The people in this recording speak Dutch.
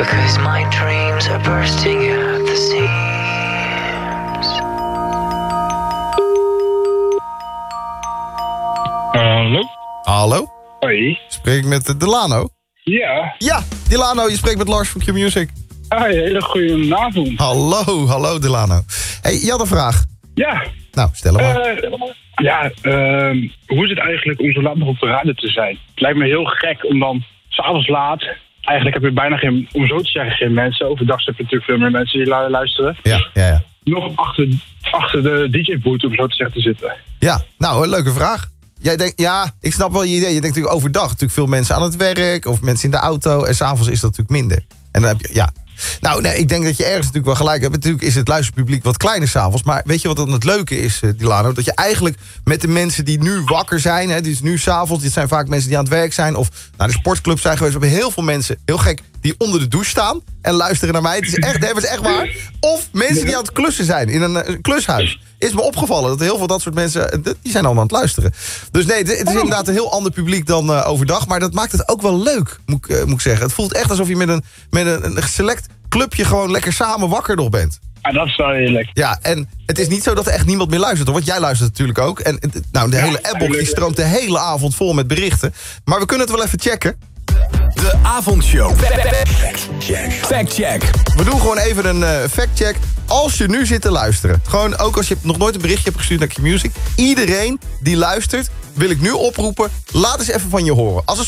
Because my dreams are bursting at the seams. Hallo? Hallo? Hoi. Spreek ik met Delano? Ja. Ja, Delano, je spreekt met Lars van Q-Music. Hoi, hele goede avond. Hallo Delano. Hey, je had een vraag. Ja. Nou, stel hem maar. Hoe is het eigenlijk om zo laat nog op de radio te zijn? Het lijkt me heel gek om dan s'avonds laat... Eigenlijk heb je bijna geen, om zo te zeggen, geen mensen. Overdag heb je natuurlijk veel meer mensen die luisteren. Ja. Nog achter de DJ-boot, om zo te zeggen, te zitten. Ja, nou, een leuke vraag. Jij denkt, ja, ik snap wel je idee. Je denkt natuurlijk overdag natuurlijk veel mensen aan het werk... of mensen in de auto. En s'avonds is dat natuurlijk minder. En dan heb je, ja... Nou, nee, ik denk dat je ergens natuurlijk wel gelijk hebt. Natuurlijk is het luisterpubliek wat kleiner s'avonds. Maar weet je wat dan het leuke is, Delano? Dat je eigenlijk met de mensen die nu wakker zijn... Hè, dus nu s'avonds, dit zijn vaak mensen die aan het werk zijn... of naar de sportclub zijn geweest. We hebben heel veel mensen, heel gek, die onder de douche staan... en luisteren naar mij. Het is echt, dat is echt waar. Of mensen die aan het klussen zijn in een klushuis. Is me opgevallen dat heel veel dat soort mensen... die zijn allemaal aan het luisteren. Dus nee, het is inderdaad een heel ander publiek dan overdag. Maar dat maakt het ook wel leuk, moet ik zeggen. Het voelt echt alsof je met een select clubje... gewoon lekker samen wakker nog bent. Ja, dat is wel heerlijk. Ja, en het is niet zo dat er echt niemand meer luistert, hoor. Want jij luistert natuurlijk ook. En nou, de hele appbox die stroomt de hele avond vol met berichten. Maar we kunnen het wel even checken. De avondshow. Fact check. We doen gewoon even een fact-check. Als je nu zit te luisteren. Gewoon ook als je nog nooit een berichtje hebt gestuurd naar Q-Music. Iedereen die luistert, wil ik nu oproepen. Laat eens even van je horen. Als een